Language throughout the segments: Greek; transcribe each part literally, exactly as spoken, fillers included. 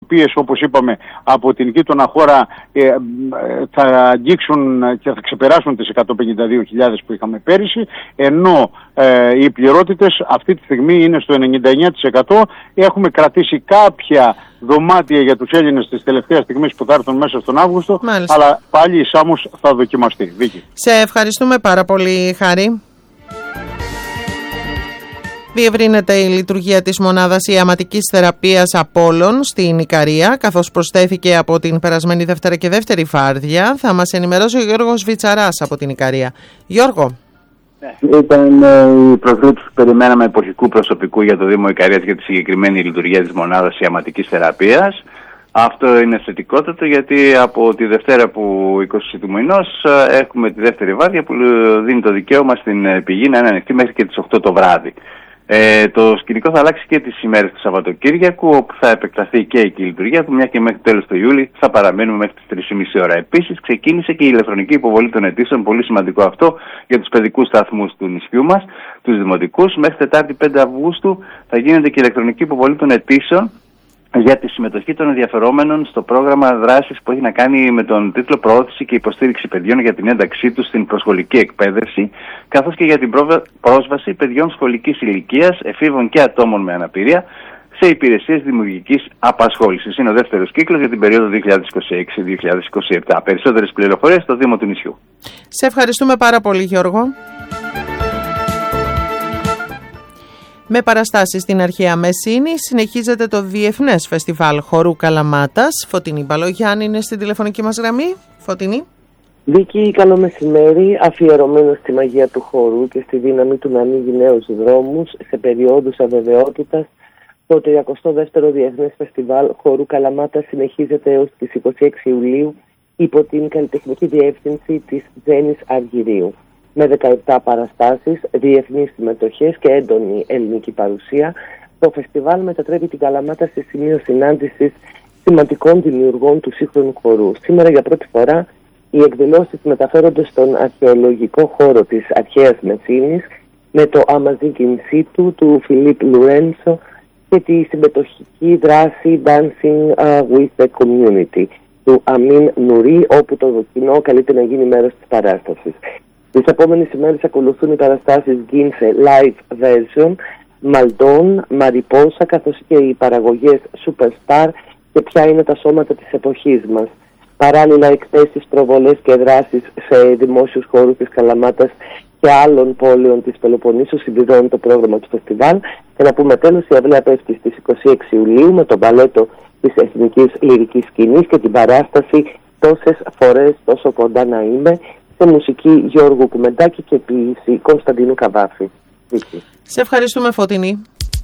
οποίες, όπως είπαμε, από την γείτονα χώρα ε, θα αγγίξουν και θα ξεπεράσουν τις εκατόν πενήντα δύο χιλιάδες που είχαμε πέρυσι, ενώ ε, οι πληρότητες αυτή τη στιγμή είναι στο ενενήντα εννέα τοις εκατό. Έχουμε κρατήσει κάποια δωμάτια για τους Έλληνες τις τελευταίες στιγμές που θα έρθουν μέσα στον Αύγουστο. Μάλιστα. Αλλά πάλι η Σάμος θα δοκιμαστεί. Βίκη. Σε ευχαριστούμε πάρα πολύ, Χάρη. Διευρύνεται η λειτουργία της μονάδας ιαματικής θεραπείας Απόλλων στην Ικαρία, καθώς προσθέθηκε από την περασμένη Δευτέρα και δεύτερη φάρδια. Θα μας ενημερώσει ο Γιώργος Βιτσαράς από την Ικαρία. Γιώργο. Ήταν η προσλήψη που περιμέναμε εποχικού προσωπικού για το Δήμο Ικαρίας για τη συγκεκριμένη λειτουργία της μονάδας ιαματικής θεραπείας. Αυτό είναι θετικότατο, γιατί από τη Δευτέρα που είκοσι του μηνός έχουμε τη δεύτερη βάρδια που δίνει το δικαίωμα στην πηγή να είναι ανοιχτή μέχρι και τις οκτώ το βράδυ. Ε, το σκηνικό θα αλλάξει και τις ημέρες του Σαββατοκύριακου, όπου θα επεκταθεί και εκεί η λειτουργία του, μια και μέχρι τέλος του Ιούλη θα παραμένουμε μέχρι τις τρεις και μισή ώρα. Επίσης, ξεκίνησε και η ηλεκτρονική υποβολή των αιτήσεων, πολύ σημαντικό αυτό για τους παιδικούς σταθμούς του νησιού μας, τους δημοτικούς. Μέχρι Τετάρτη πέντε Αυγούστου θα γίνεται και η ηλεκτρονική υποβολή των αιτήσεων για τη συμμετοχή των ενδιαφερόμενων στο πρόγραμμα δράσης που έχει να κάνει με τον τίτλο Προώθηση και Υποστήριξη παιδιών για την ένταξή τους στην προσχολική εκπαίδευση, καθώς και για την πρόσβαση παιδιών σχολικής ηλικίας, εφήβων και ατόμων με αναπηρία σε υπηρεσίες δημιουργικής απασχόλησης. Είναι ο δεύτερος κύκλος για την περίοδο δύο χιλιάδες είκοσι έξι με δύο χιλιάδες είκοσι επτά. Περισσότερες πληροφορίες στο Δήμο του Νησιού. Σε ευχαριστούμε πάρα πολύ, Γιώργο. Με παραστάσεις στην αρχαία Μεσίνη συνεχίζεται το Διεθνές Φεστιβάλ Χορού Καλαμάτας. Φωτεινή Μπαλογιάννη είναι στην τηλεφωνική μας γραμμή. Φωτεινή. Βίκη, καλό μεσημέρι. Αφιερωμένο στη μαγεία του χορού και στη δύναμη του να ανοίγει νέους δρόμους σε περιόδους αβεβαιότητας, το τριακοστό δεύτερο Διεθνές Φεστιβάλ Χορού Καλαμάτας συνεχίζεται έως τις είκοσι έξι Ιουλίου υπό την καλλιτεχνική διεύθυνση της Τζένης Αργυρίου. Με δεκαεπτά παραστάσεις, διεθνείς συμμετοχές και έντονη ελληνική παρουσία, το φεστιβάλ μετατρέπει την Καλαμάτα σε σημείο συνάντησης σημαντικών δημιουργών του σύγχρονου χορού. Σήμερα για πρώτη φορά οι εκδηλώσεις μεταφέρονται στον αρχαιολογικό χώρο της αρχαίας Μεσίνης με το Amazing in situ του Φιλίπ Λουρέντσο και τη συμμετοχική δράση Dancing uh, with the Community του Αμίν Νουρί, όπου το κοινό καλείται να γίνει μέρος της παράστασης. Τις επόμενες ημέρες ακολουθούν οι παραστάσεις Ginse Live Version, Maldon, Mariposa, καθώς και οι παραγωγές Superstar και ποια είναι τα σώματα της εποχής μας. Παράλληλα, εκθέσεις, προβολές και δράσεις σε δημόσιους χώρους της Καλαμάτας και άλλων πόλεων της Πελοποννήσου συμπληρώνει το πρόγραμμα του φεστιβάλ. Και να πούμε τέλος, η αυλαία πέφτει στις είκοσι έξι Ιουλίου με το μπαλέτο της Εθνικής Λυρικής Σκηνής και την παράσταση «Τόσες φορές τόσο κοντά να είμαι», σε μουσική Γιώργου Κουμεντάκη και ποιήση Κωνσταντίνου Καβάφη. Σε ευχαριστούμε, Φωτεινή.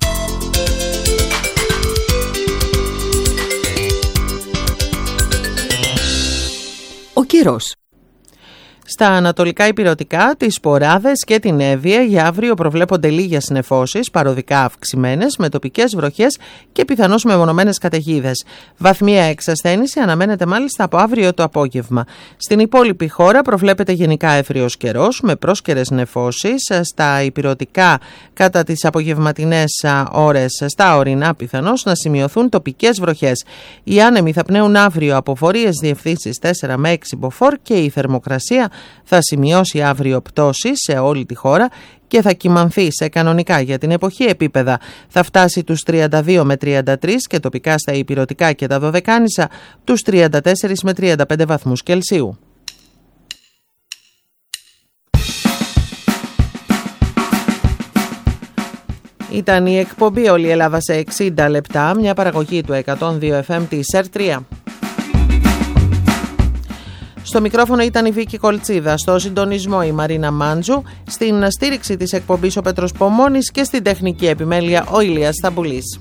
Ο καιρός. Στα ανατολικά ηπειρωτικά, τις Ποράδες και την Εύβοια για αύριο προβλέπονται λίγες νεφώσεις, παροδικά αυξημένες, με τοπικές βροχές και πιθανώς μεμονωμένες καταιγίδες. Βαθμία εξασθένηση αναμένεται μάλιστα από αύριο το απόγευμα. Στην υπόλοιπη χώρα προβλέπεται γενικά εύριος καιρός, με πρόσκαιρες νεφώσεις. Στα ηπειρωτικά, κατά τις απογευματινές ώρες, στα ορεινά πιθανώς να σημειωθούν τοπικές βροχές. Οι άνεμοι θα πνέουν αύριο από βορείες διευθύνσεις τέσσερα με έξι μποφόρ και η θερμοκρασία θα σημειώσει αύριο πτώση σε όλη τη χώρα και θα κυμανθεί σε κανονικά για την εποχή επίπεδα. Θα φτάσει τους τριάντα δύο με τριάντα τρία και τοπικά στα ηπειρωτικά και τα Δωδεκάνησα τους τριάντα τέσσερα με τριάντα πέντε βαθμούς Κελσίου. Ήταν η εκπομπή «Όλη η Ελλάδα σε εξήντα λεπτά», μια παραγωγή του εκατόν δύο εφ εμ της ΕΡ τρία. Στο μικρόφωνο ήταν η Βίκη Κολτσίδα, στο συντονισμό η Μαρίνα Μάντζου, στην στήριξη της εκπομπής ο Πέτρος Πομώνης και στην τεχνική επιμέλεια ο Ηλίας Σταμπουλής.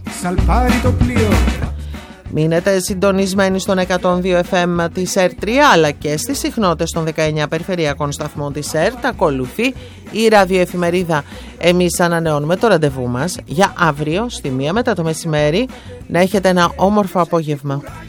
Μείνετε συντονισμένοι στον εκατόν δύο εφ εμ της ΕΡ τρία αλλά και στις συχνότητες των δεκαεννιά περιφερειακών σταθμών της ΕΡΤ. Ακολουθεί η ραδιοεφημερίδα. Εμείς ανανεώνουμε το ραντεβού μας για αύριο στη μία μετά το μεσημέρι. Να έχετε ένα όμορφο απόγευμα.